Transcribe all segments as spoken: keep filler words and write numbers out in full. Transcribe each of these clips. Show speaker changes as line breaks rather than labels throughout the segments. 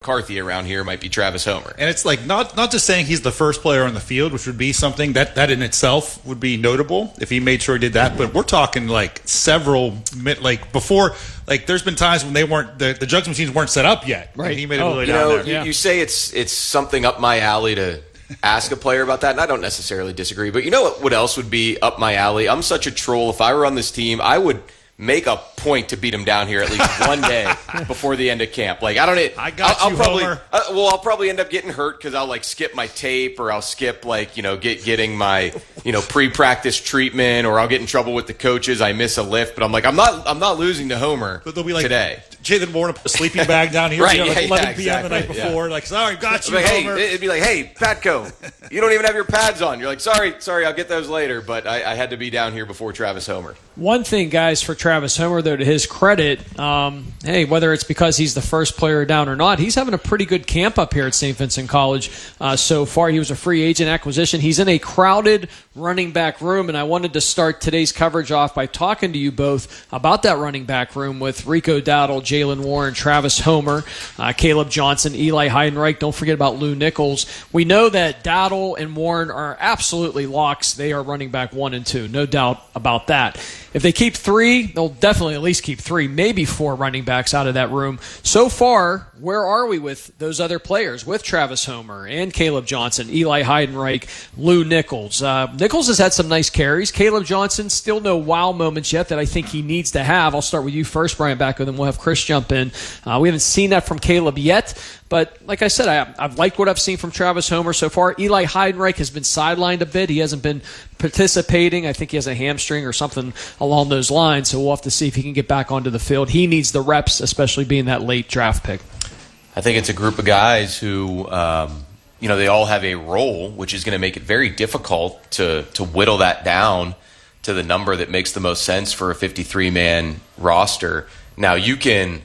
McCarthy around here might be Travis Homer.
And it's like not not just saying he's the first player on the field, which would be something that, that in itself would be notable if he made sure he did that. But we're talking like several, like before, like there's been times when they weren't, the, the jugs machines weren't set up yet.
Right.
And he made it
oh,
really
you
down
know,
there.
You,
Yeah.
you say it's it's something up my alley to ask a player about that, and I don't necessarily disagree. But you know what, what else would be up my alley? I'm such a troll. If I were on this team, I would make a point to beat him down here at least one day before the end of camp. Like I don't.
I got
I'll,
you,
I'll probably.
Homer.
Uh, well, I'll probably end up getting hurt because I'll like skip my tape, or I'll skip like you know get getting my you know pre-practice treatment, or I'll get in trouble with the coaches. I miss a lift, but I'm like I'm not I'm not losing to Homer
But they'll be like,
today.
Jalen Warren, a sleeping bag down here,
Right,
you know, like
yeah,
eleven
yeah,
p.m. the night
exactly,
before. Like, sorry, got you,
Like, hey,
Homer.
it'd be like, hey, Patco, you don't even have your pads on. You're like, sorry, sorry, I'll get those later, but I, I had to be down here before Travis Homer.
One thing, guys, for Travis Homer, though, to his credit, um, hey, whether it's because he's the first player down or not, he's having a pretty good camp up here at Saint Vincent College uh, so far. He was a free agent acquisition. He's in a crowded running back room, and I wanted to start today's coverage off by talking to you both about that running back room with Rico Dowdle, Jalen Warren, Travis Homer, uh, Caleb Johnson, Eli Heidenreich. Don't forget about Lou Nichols. We know that Dowdle and Warren are absolutely locks. They are running back one and two. No doubt about that. If they keep three, they'll definitely at least keep three, maybe four running backs out of that room. So far, where are we with those other players, with Travis Homer and Caleb Johnson, Eli Heidenreich, Lou Nichols? Uh, Nichols has had some nice carries. Caleb Johnson, still no wow moments yet that I think he needs to have. I'll start with you first, Brian Backo, then we'll have Chris jump in. Uh, we haven't seen that from Caleb yet. But like I said, I, I've liked what I've seen from Travis Homer so far. Eli Heidenreich has been sidelined a bit. He hasn't been participating. I think he has a hamstring or something along those lines. So we'll have to see if he can get back onto the field. He needs the reps, especially being that late draft pick.
I think it's a group of guys who, um, you know, they all have a role, which is going to make it very difficult to to whittle that down to the number that makes the most sense for a fifty-three man roster. Now, you can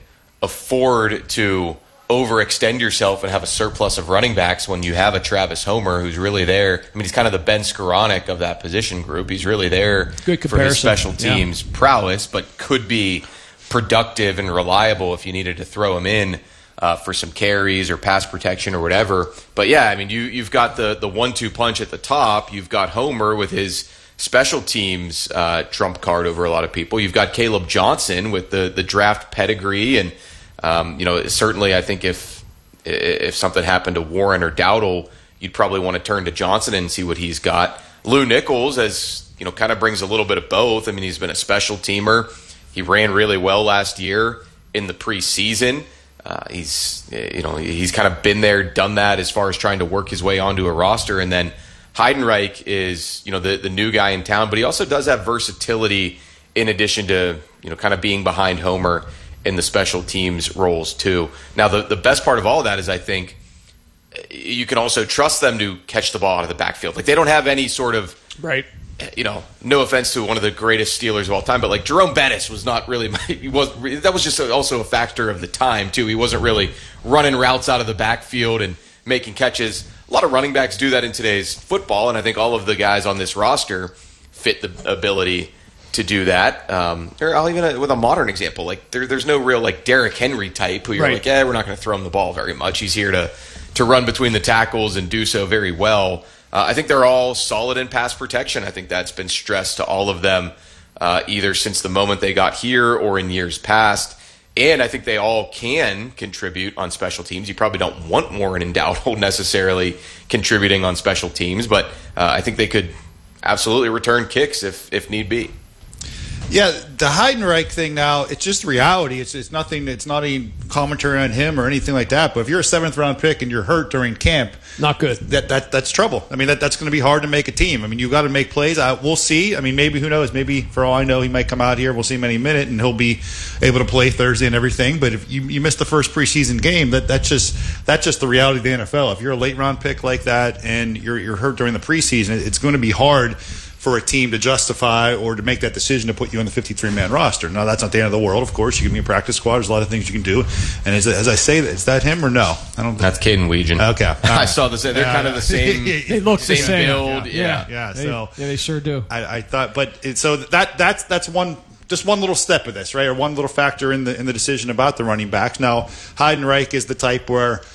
afford to overextend yourself and have a surplus of running backs when you have a Travis Homer who's really there. I mean, he's kind of the Ben Skoranek of that position group. He's really there
Good
for his
comparison.
special teams
Yeah.
prowess, but could be productive and reliable if you needed to throw him in uh, for some carries or pass protection or whatever. But yeah, I mean, you, you've got the, the one two punch at the top. You've got Homer with his special teams uh, trump card over a lot of people. You've got Caleb Johnson with the, the draft pedigree. And, um, you know, certainly I think if if something happened to Warren or Dowdle, you'd probably want to turn to Johnson and see what he's got. Lou Nichols, as you know, kind of brings a little bit of both. I mean, he's been a special teamer. He ran really well last year in the preseason. Uh, he's, you know, he's kind of been there, done that as far as trying to work his way onto a roster. And then Heidenreich is, you know, the, the new guy in town, but he also does have versatility in addition to, you know, kind of being behind Homer in the special teams roles too. Now, the, the best part of all of that is I think you can also trust them to catch the ball out of the backfield. Like they don't have any sort of,
Right.
you know, no offense to one of the greatest Steelers of all time, but like Jerome Bettis was not really, my, he was, that was just also a factor of the time too. He wasn't really running routes out of the backfield and making catches. A lot of running backs do that in today's football, and I think all of the guys on this roster fit the ability to do that. Um, or I'll even, with a modern example, like there, there's no real like Derrick Henry type who you're
Right.
like, yeah, we're not going to throw him the ball very much. He's here to, to run between the tackles and do so very well. Uh, I think they're all solid in pass protection. I think that's been stressed to all of them uh, either since the moment they got here or in years past. And I think they all can contribute on special teams. You probably don't want Warren and Dowdle necessarily contributing on special teams, but uh, I think they could absolutely return kicks if if need be.
Yeah, the Heidenreich thing now, it's just reality. It's it's nothing, it's not any commentary on him or anything like that. But if you're a seventh round pick and you're hurt during camp,
Not good.
that, that that's trouble. I mean, that that's going to be hard to make a team. I mean, you've got to make plays. I, we'll see. I mean, maybe, who knows? Maybe, for all I know, he might come out here. We'll see him any minute, and he'll be able to play Thursday and everything. But if you, you miss the first preseason game, that that's just that's just the reality of the N F L. If you're a late round pick like that and you're you're hurt during the preseason, it's going to be hard for a team to justify or to make that decision to put you on the fifty-three man roster. Now, that's not the end of the world, of course. You give me a practice squad. There's a lot of things you can do. And as, as I say, is that him or no? I don't.
That's Caden Weegan.
Okay.
I saw this. They're
Yeah.
kind of the same.
They look the
same
same.
build.
Yeah.
Yeah.
Yeah,
They,
so
yeah, they sure do.
I, I thought, but it, so that that's that's one just one little step of this, right, or one little factor in the in the decision about the running backs. Now, Heidenreich is the type where –